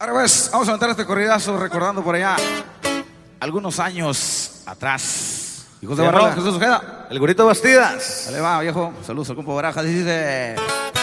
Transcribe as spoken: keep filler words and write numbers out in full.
Ahora pues, vamos a aventar este corridazo recordando por allá algunos años atrás. Hijos de Barrola, Jesús Ojeda. El Gurito Bastidas. Dale va, viejo. Saludos al compa Barajas. Dice...